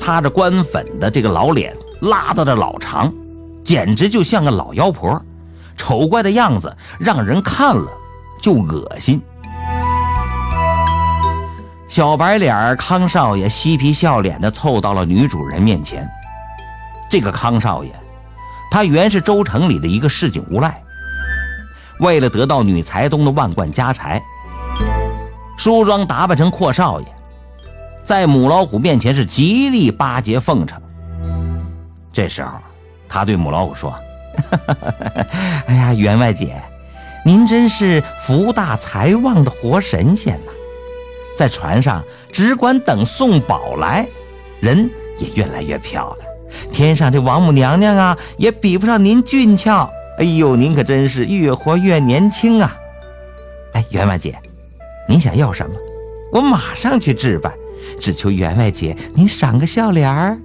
擦着官粉的这个老脸拉得老长，简直就像个老妖婆，丑怪的样子让人看了就恶心。小白脸康少爷嬉皮笑脸地凑到了女主人面前。这个康少爷，他原是州城里的一个市井无赖，为了得到女财东的万贯家财，梳妆打扮成阔少爷，在母老虎面前是极力巴结奉承。这时候他对母老虎说：哎呀，员外姐，您真是福大财旺的活神仙呐！在船上只管等送宝来，人也越来越漂亮，天上这王母娘娘啊也比不上您俊俏。哎呦，您可真是越活越年轻啊！哎，员外姐，您想要什么，我马上去置办，只求员外姐您赏个笑脸儿。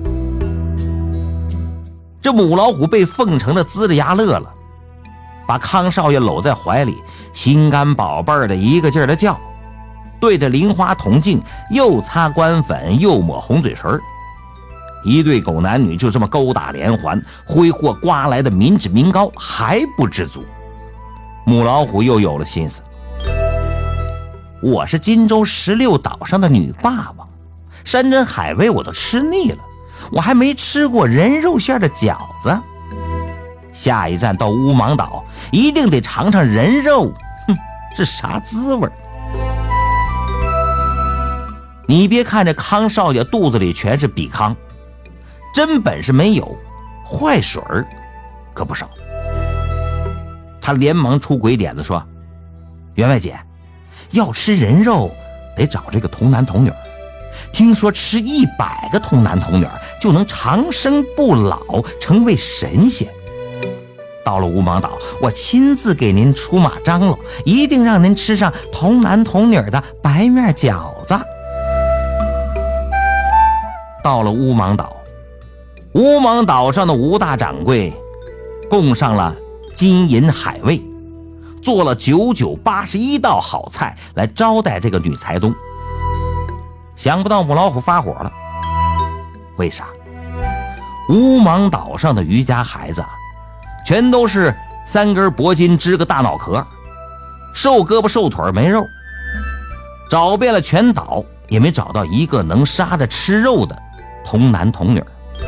这母老虎被奉承的龇着牙乐了，把康少爷搂在怀里，心肝宝贝儿的一个劲儿的叫，对着菱花铜镜又擦官粉又抹红嘴唇。一对狗男女就这么勾打连环，挥霍刮来的民脂民膏还不知足。母老虎又有了心思，我是荆州16岛上的女霸王，山珍海味我都吃腻了，我还没吃过人肉馅的饺子。下一站到乌芒岛，一定得尝尝人肉，是啥滋味。你别看这康少爷肚子里全是比康，真本事没有，坏水儿可不少。他连忙出鬼点子说：员外姐，要吃人肉得找这个童男童女，听说吃100个童男童女就能长生不老，成为神仙。到了乌芒岛，我亲自给您出马张罗，一定让您吃上童男童女的白面饺子。到了乌芒岛，乌芒岛上的吴大掌柜供上了金银海味，做了981道好菜来招待这个女财东。想不到母老虎发火了，为啥？乌芒岛上的渔家孩子全都是3根脖筋支个大脑壳，瘦胳膊瘦腿没肉，找遍了全岛也没找到一个能杀着吃肉的童男童女。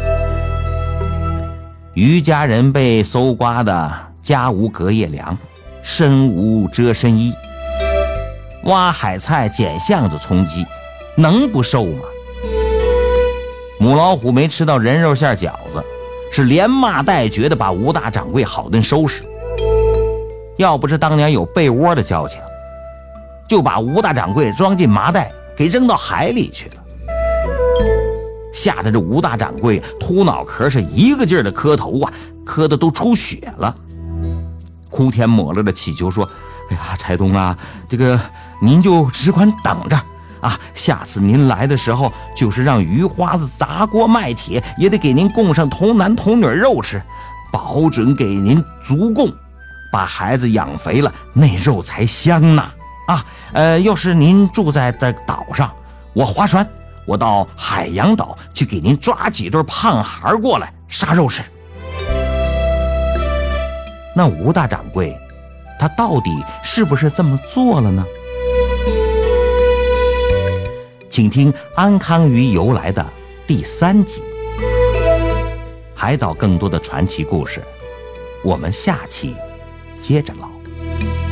渔家人被搜刮的家无隔夜粮，身无遮身衣，挖海菜捡巷子充饥，能不瘦吗？母老虎没吃到人肉馅饺子，是连骂带绝的把吴大掌柜好顿收拾。要不是当年有被窝的交情，就把吴大掌柜装进麻袋给扔到海里去了。吓得这吴大掌柜秃脑壳是一个劲儿的磕头啊，磕的都出血了，哭天抹泪的祈求说：哎呀，财东啊，这个您就只管等着啊，下次您来的时候，就是让鱼花子砸锅卖铁也得给您供上童男童女肉吃，保准给您足供，把孩子养肥了，那肉才香呢。要是您住在这岛上，我划船，我到海洋岛去给您抓几对胖孩过来杀肉吃。那吴大掌柜他到底是不是这么做了呢？请听安康鱼由来的第3集。海岛更多的传奇故事，我们下期接着唠。